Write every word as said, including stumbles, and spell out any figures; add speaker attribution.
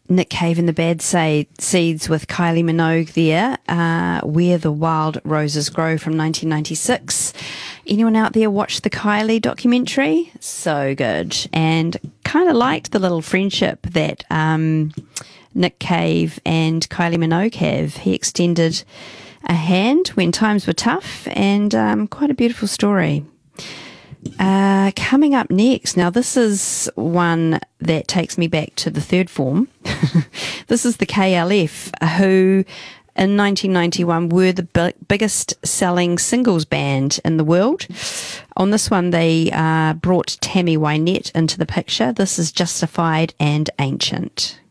Speaker 1: Nick Cave and the Bad Seeds with Kylie Minogue there, uh, Where the Wild Roses Grow from nineteen ninety-six. Anyone out there watch the Kylie documentary? So good. And kind of liked the little friendship that um, Nick Cave and Kylie Minogue have. He extended a hand when times were tough, and um, quite a beautiful story. Uh, coming up next, now this is one that takes me back to the third form. This is the K L F, who in nineteen ninety-one were the bi- biggest selling singles band in the world. On this one, they uh, brought Tammy Wynette into the picture. This is Justified and Ancient.